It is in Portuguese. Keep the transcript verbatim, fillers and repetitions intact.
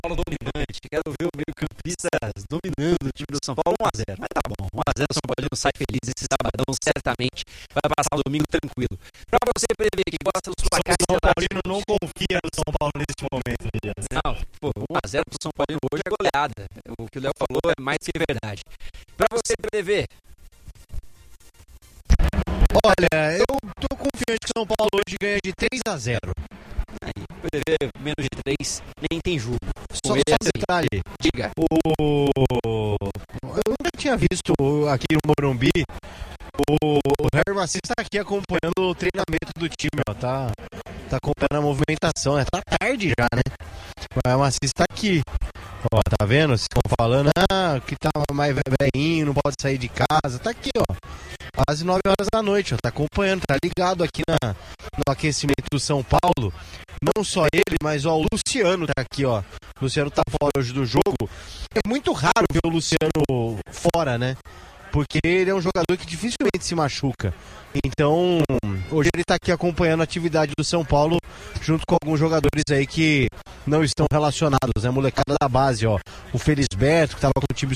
Paulo dominante. Quero ver o meio-campistas dominando o time do São Paulo um a zero. Mas tá bom, um a zero o São Paulo sai feliz esse sabadão, certamente vai passar o domingo tranquilo. Pra você prever que gosta dos placares... O São Paulino não confia no São Paulo neste momento, Elias. Não, pô, um a zero pro São Paulo hoje é goleada. O que o Léo falou é mais que verdade. Pra você prever... Olha, eu tô confiante que o São Paulo hoje ganha de três a zero. Aí, prever menos de três, nem tem jogo. Só, só um detalhe. Diga. O... Eu nunca tinha visto aqui no Morumbi o, o Harry Macis tá aqui acompanhando o treinamento do time, ó. Tá, tá acompanhando a movimentação. É, tá tarde já, né? O Harry Macis tá aqui. Ó, tá vendo? Vocês estão falando ah, que tá mais velhinho, não pode sair de casa. Tá aqui, ó. Quase nove horas da noite, ó. Tá acompanhando, tá ligado aqui na, no aquecimento do São Paulo. Não só ele, mas ó, o Luciano tá aqui, ó. O Luciano tá fora hoje do jogo. É muito raro ver o Luciano fora, né? Porque ele é um jogador que dificilmente se machuca. Então, hoje ele tá aqui acompanhando a atividade do São Paulo, junto com alguns jogadores aí que não estão relacionados, né? Molecada da base, ó. O Felisberto, que tava com o time